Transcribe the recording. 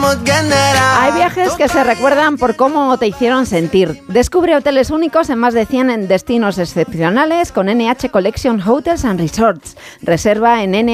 Hay viajes que se recuerdan por cómo te hicieron sentir. Descubre hoteles únicos en más de 100 destinos excepcionales con NH Collection Hotels and Resorts. Reserva en